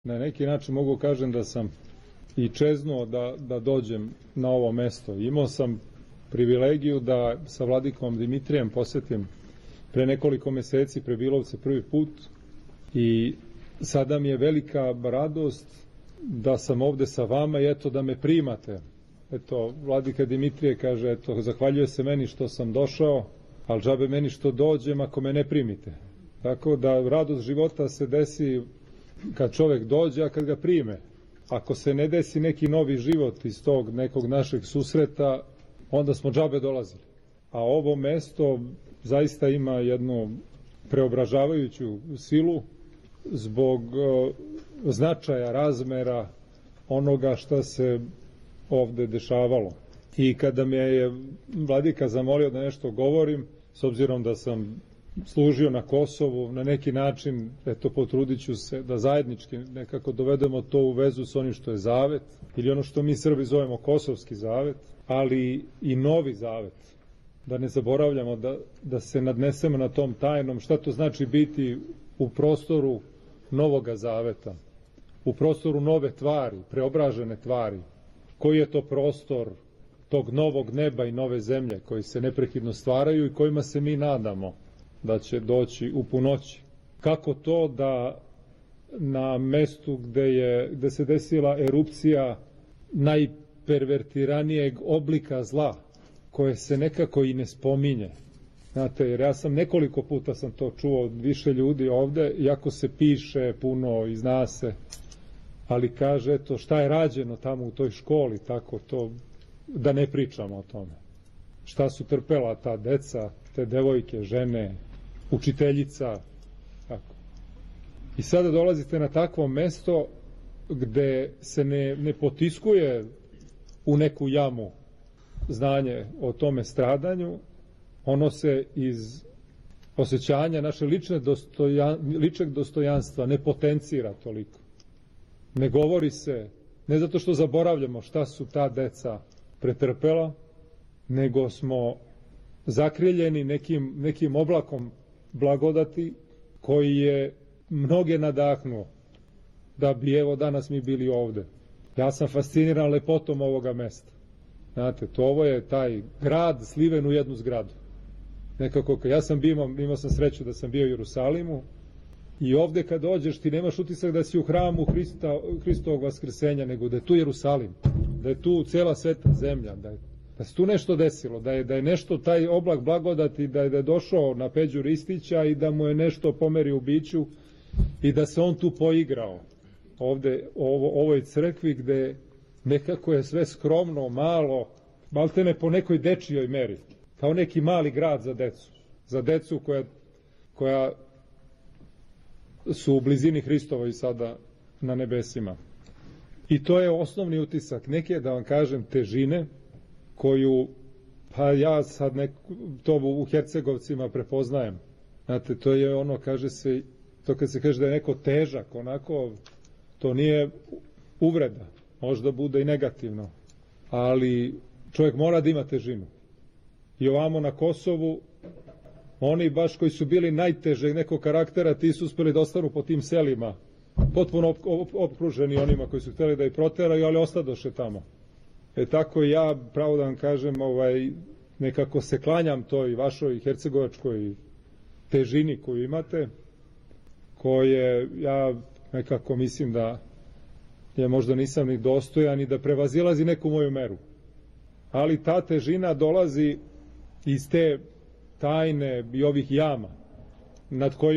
Na neki način mogu kažem da sam i čeznuo da dođem na ovo mesto. Imao sam privilegiju da sa vladikom Dimitrijem posetim pre nekoliko meseci Prebilovce prvi put i sada mi je velika radost da sam ovde sa vama i eto da me primate. Eto, vladika Dimitrije kaže, eto, zahvaljuje se meni što sam došao, ali džabe meni što dođem ako me ne primite. Tako da radost života se desi kad čovek dođe, a kad ga prime. Ako se ne desi neki novi život iz tog nekog našeg susreta, onda smo džabe dolazili. A ovo mesto zaista ima jednu preobražavajuću silu zbog značaja, razmera onoga šta se ovde dešavalo. I kada me je vladika zamolio da nešto govorim, s obzirom da sam služio na Kosovu, na neki način, eto, potrudit ću se da zajednički nekako dovedemo to u vezu s onim što je zavet, ili ono što mi Srbi zovemo Kosovski zavet, ali i Novi zavet. Da ne zaboravljamo da se nadnesemo na tom tajnom šta to znači biti u prostoru Novoga zaveta, u prostoru nove tvari, preobražene tvari. Koji je to prostor tog novog neba i nove zemlje koji se neprekidno stvaraju i kojima se mi nadamo da će doći u punoći. Kako to da na mestu gde se desila erupcija najpervertiranijeg oblika zla, koje se nekako i ne spominje. Znate, jer ja sam nekoliko puta sam to čuo od više ljudi ovde, iako se piše puno i zna se, ali kaže, eto, šta je rađeno tamo u toj školi, tako to, da ne pričamo o tome. Šta su trpela ta deca, te devojke, žene, učiteljica, tako. I sada dolazite na takvo mesto gde se ne potiskuje u neku jamu znanje o tome stradanju, ono se iz osjećanja naše ličnog dostojanstva ne potencira toliko. Ne govori se, ne zato što zaboravljamo šta su ta deca pretrpela, nego smo zakriljeni nekim oblakom blagodati koji je mnoge nadahnuo da bi evo danas mi bili ovde. Ja sam fasciniran lepotom ovoga mesta. Znate, ovo je taj grad sliven u jednu zgradu. Nekako, ja sam imao sam sreću da sam bio u Jerusalimu i ovde kad dođeš ti nemaš utisak da si u hramu Hristovog vaskrsenja, nego da je tu Jerusalim, da je tu cela sveta zemlja, da se tu nešto desilo, da je nešto taj oblak blagodati, da je došao na Peđu Ristića i da mu je nešto pomerio u biću i da se on tu poigrao ovde u ovoj crkvi gde nekako je sve skromno, malo, maltene po nekoj dečijoj meri, kao neki mali grad za decu koja su u blizini Hristovoj sada na nebesima. I to je osnovni utisak, neke, da vam kažem, težine koju, pa ja sad to u Hercegovcima prepoznajem. Znate, to je ono, kaže se, to kad se kaže da je neko težak, onako, to nije uvreda, možda bude i negativno, ali čovjek mora da ima težinu. I ovamo na Kosovu, oni baš koji su bili najtežeg nekog karaktera, ti su uspeli da ostanu po tim selima, potpuno opkruženi onima koji su hteli da ih proteraju, ali ostadoše tamo. Tako i ja, pravo da vam kažem, nekako se klanjam toj vašoj hercegovačkoj težini koju imate, koje ja nekako mislim da ja možda nisam ni dostojan i da prevazilazi neku moju meru. Ali ta težina dolazi iz te tajne i ovih jama nad kojima